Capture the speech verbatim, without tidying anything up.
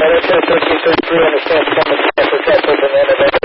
Weather thirteen thirty-three, understand, summit, for test, open, end of